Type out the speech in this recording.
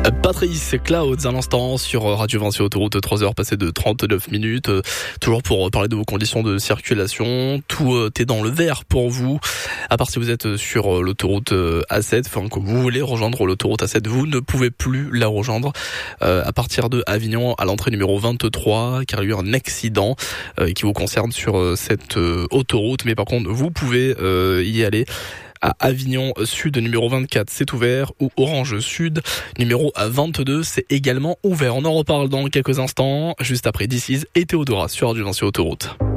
Patrice Clouds à l'instant sur Radio Vinci Autoroute, 3h passées de 39 minutes. Toujours pour parler de vos conditions de circulation. Tout est dans le vert pour vous. À part si vous êtes sur l'autoroute A7, enfin que vous voulez rejoindre l'autoroute A7, vous ne pouvez plus la rejoindre à partir de Avignon à l'entrée numéro 23, car il y a eu un accident qui vous concerne sur cette autoroute. Mais par contre, vous pouvez y aller. À Avignon Sud, numéro 24, c'est ouvert, ou Orange Sud, numéro 22, c'est également ouvert. On en reparle dans quelques instants, juste après This Is et Théodora sur Radio Vinci Autoroute.